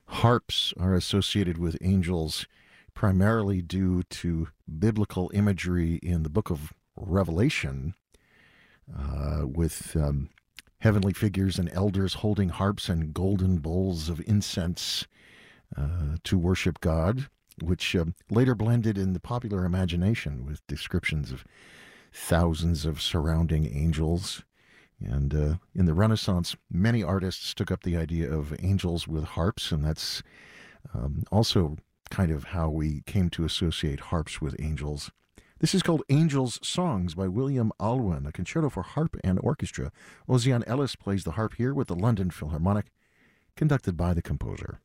Harps are associated with angels primarily due to biblical imagery in the book of Revelation, with heavenly figures and elders holding harps and golden bowls of incense to worship God, which later blended in the popular imagination with descriptions of thousands of surrounding angels. And in the Renaissance, many artists took up the idea of angels with harps, and that's also kind of how we came to associate harps with angels. This is called Angels' Songs by William Alwyn, a concerto for harp and orchestra. Ozian Ellis plays the harp here with the London Philharmonic, conducted by the composer.